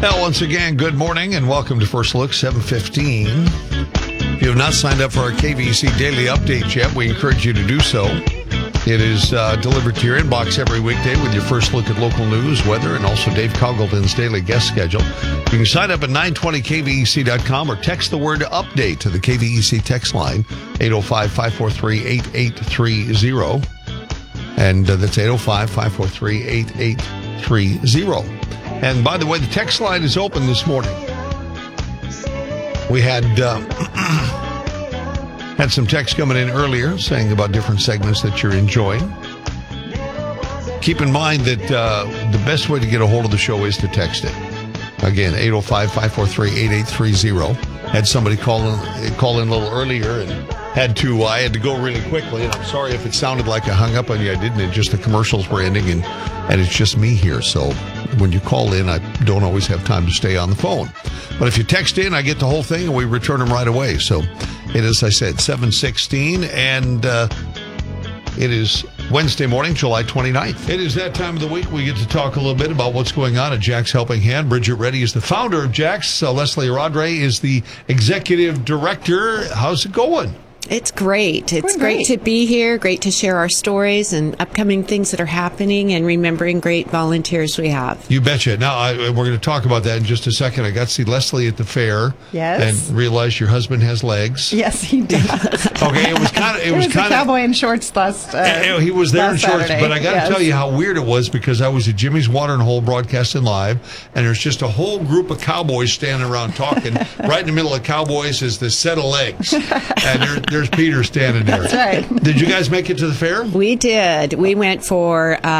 Well, once again, good morning and welcome to First Look, 7:15. If you have not signed up for our KVEC Daily Update yet, we encourage you to do so. It is delivered to your inbox every weekday with your first look at local news, weather, and also Dave Congleton's daily guest schedule. You can sign up at 920kvec.com or text the word update to the KVEC text line, 805-543-8830. And that's 805-543-8830. And by the way, the text line is open this morning. We had had some text coming in earlier saying about different segments that you're enjoying. Keep in mind that the best way to get a hold of the show is to text it. Again, 805-543-8830. Had somebody call in a little earlier and I had to go really quickly, and I'm sorry if it sounded like I hung up on you. I didn't. It's just the commercials were ending, and it's just me here. So when you call in, I don't always have time to stay on the phone. But if you text in, I get the whole thing, and we return them right away. So it is, I said, 7:16, and it is Wednesday morning, July 29th. It is that time of the week we get to talk a little bit about what's going on at Jack's Helping Hand. Bridget Reddy is the founder of Jack's. Leslie Rodre is the executive director. How's it going? It's great. It's great to be here, great to share our stories and upcoming things that are happening and remembering great volunteers we have. You betcha. Now, we're going to talk about that in just a second. I got to see Leslie at the fair. Yes. And realized your husband has legs. Yes, he does. Okay, it was kind of... It was a cowboy in shorts last he was there in shorts, Saturday. but I got to tell you how weird it was because I was at Jimmy's Watering Hole broadcasting live, and there's just a whole group of cowboys standing around talking. Right in the middle of cowboys is this set of legs, and there's Peter standing there. That's right. Did you guys make it to the fair? We did. We went for